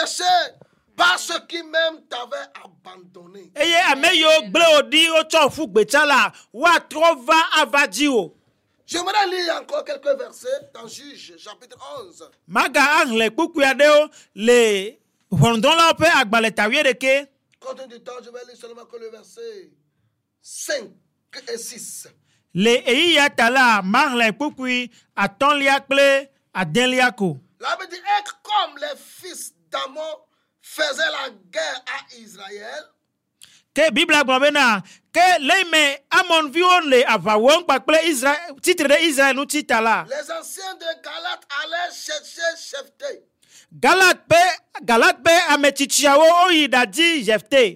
recherché par ceux qui même t'avaient abandonné. Eye ameyo gble odi o cho fu gbetala wa trova avadio. J'aimerais lire encore quelques versets dans Juge chapitre 11. Maga angle kukuyadeo le hondonla pe agbaletawie deke. Compte du temps, je vais lire seulement que le verset 5 et 6. Le eya tala marle kukui atonlia kle adenliako. Là, il dit, et comme les fils d'Amon faisaient la guerre à Israël, Que Bible agbabena que leime amon vion le avawon pakple Israël titre de Israël ou titala. les anciens de Galate allaient chercher Jephthé. Galat pe ametichiawo oyida di Jephthé.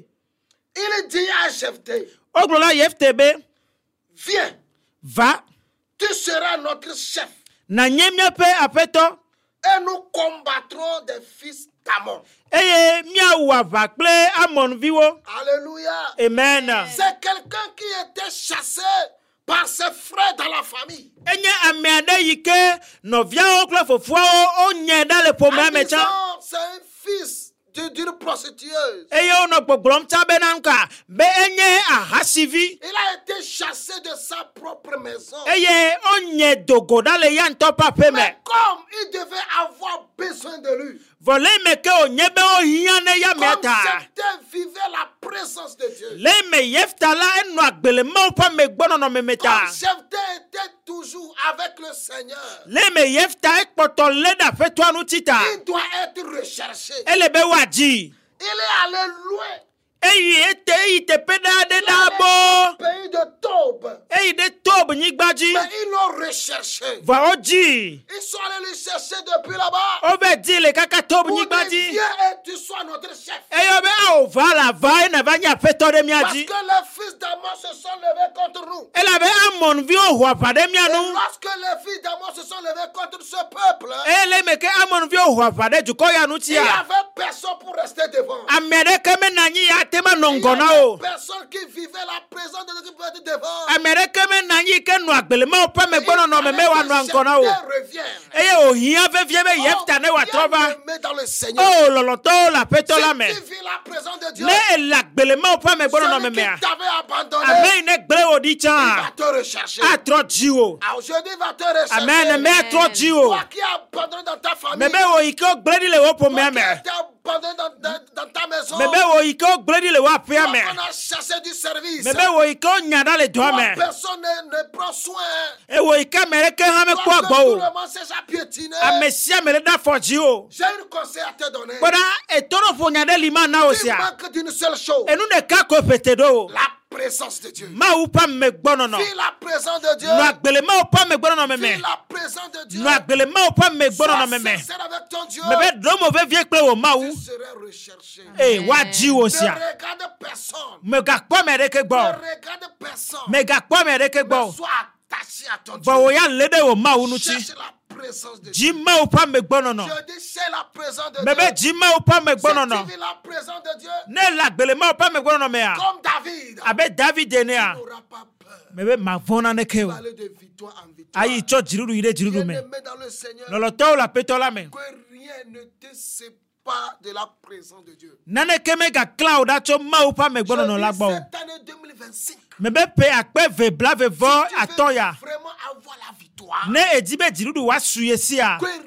Il dit à Jephthé, Oglola Jephthé be viens, va tu seras notre chef na nyemia pe apeto et nous combattrons des fils d'Amon. eye miawa vakple amon viwo. Alléluia. Amen. C'est quelqu'un qui était chassé par ses frères dans la famille. Enye ameade yike no via okla fofua o nye da le En poma mecha. disant, c'est un fils d'une prostitueuse. Eye ono gbogbrom tabe nanka be enye ahasivi. Il a été chassé de sa propre maison. Eye onye dogo da le yanto pape me. Mais comme il devait avoir besoin de lui, Vole meke onye be o hiane ya comme meta. Jephthé vivait la présence de Dieu, Le me yefta la eno agbele ma pa me gbono no me meta. comme Jephthé était toujours avec le Seigneur, Le me yefta ekpoto leda fetwa nu tita. il doit être recherché. Ele be waji. Il est allé loin. Eyi ite peda de Il est allé dabo. au pays de Tob. Eyi de tob nyigbaji. Mais ils l'ont recherché. Va oji. Ils sont allés le chercher depuis là-bas. Obe di le kaka tob Pour dire, nyigbaji. viens et tu sois notre chef. Eyo be a va la va na vanya feto de Parce miaji. que les fils d'Amon se sont levés contre nous. Ela be amon vi o hwa pa de Et mianu. lorsque les fils d'Amon se sont levés contre ce peuple, Ele meke amon vi o hwa pa de juko ya nu il n'y tia. avait personne pour rester devant. Amere keme na nyi ya tema Il n'y nongona avait o. personne qui vivait la présence de Dieu qui pouvait être devant. Amere keme na nyi ke nu agbele ma o pa me gbono no me me wa nu ankona o. Revient. Eye o hiya ve vie be yefta ne wa trova. Bien-aimé dans le Seigneur. Oh loloto la peto la me. Si tu vis la présence de Dieu, Ne la gbele ma o pa me gbono no me celui qui me. t'avait abandonné, Ame ne gbele o di il chan. va te rechercher. Atro jiwo. Aujourd'hui, il va te rechercher. Amen me atro jiwo. Toi qui es abandonné dans ta famille, Mebe o iko gbele di le wo po toi me qui me. es abandonné dans ta maison, Mebe o iko gbele di le wa pe toi me. qu'on a chassé du service, Mebe o iko nyada le do toi, me. personne ne prend soin. E wo ika mere ke ha me Toi kwa que gbo tout o. le monde s'est déjà piétiné. Amesia mere da foji o. J'ai un conseil à te donner. Koda e toro fo nyade lima na o Tu sia. manques d'une seule chose, Enu ne ka ko pete do. la présence de Dieu. Ma u pa me gbono no. Vis la présence de Dieu. No agbele ma o pa me gbono no me me. Vis la présence de Dieu. No agbele ma o pa me gbono no me me. Sois sincère avec ton Dieu. Mebe do mo ve vie pe o ma u. Tu serais recherché. E wa ji o Ne sia. regarde personne. Me ga kwa me de ke gbo. Ne regarde personne. Me ga kwa me de ke Mais gbo. sois attaché à ton Dieu. Bo o ya lede o ma u nu ti. Cherche la présence de Dieu. Ji ma o pa me gbono no. Je dis, c'est la présence de Mebe Dieu. ji ma o pa me gbono Si no. tu vis la présence de Dieu, Ne la gbele ma o pa me gbono no me ya. comme David, Abe David de ne ya. tu n'auras pas peur. Mebe ma vona ne ke Tu o. vas aller de victoire en victoire. Ayi cho jiruru ire jiruru me. Bien-aimé dans le Seigneur, Loloto la peto la me. que rien ne te sépare de la présence de Dieu. Nane keme ga cloud acho ma o pa me Je gbono no la dis gbo. cette année 2025, Mebe pe akpe ve bla ve vo si tu atoya. veux vraiment avoir la victoire, Ne edibe jiruru wa suye si ya. que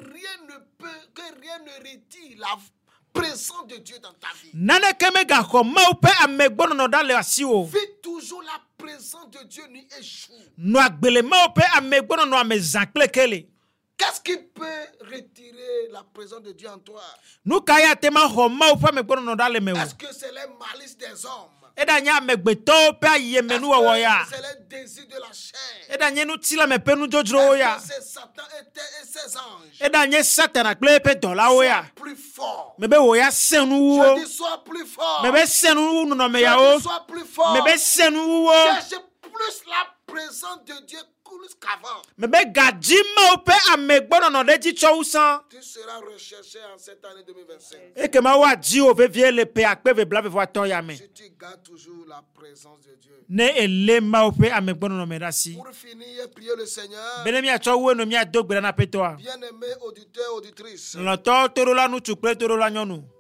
rien ne retire la présence de Dieu dans ta vie. Nane keme ga ko ma o pe ame gbono no da le asi o. Vis toujours la présence de Dieu ni échoue. No agbele ma o pe ame gbono no ame zankle kele. Qu'est-ce qui peut retirer la présence de Dieu en toi? Nu kaya tema ho ma o pe ame gbono no da le me o. Est-ce que c'est les malices des hommes? Eda nya ame gbeto pe aye menu wo ya. C'est les désirs de la chair? Eda nye nu tila me pe nu jojro ya. Est-ce que c'est Satan et ses anges? Eda nye satana kple pe dola o ya. Sois plus fort. Mebe wo ya senu Je wo. dis sois plus fort. Mebe senu nu no me Je ya o. dis sois plus fort. Mebe senu wo. Cherche plus la présence de Dieu plus qu'avant. Mebe gaji ma o pe ame gbono no de ji cho usan. Tu seras recherché en cette année 2025. Eke ma wa ji o ve vie le pe akpe ve bla ve vo aton ya me. Si tu gardes toujours la présence de Dieu. Ne ele ma o pe ame gbono no me da si. Pour finir, priez le Seigneur. Bene mi acho wo no mi adogbe na pe to a. Bien-aimé auditeur, auditrice. Lo to toro la nu tukple toro la nyonu.